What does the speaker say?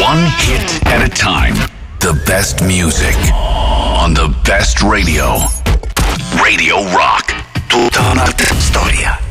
One hit at a time. The best music on the best radio. Radio Rock. Tutta un'altra storia.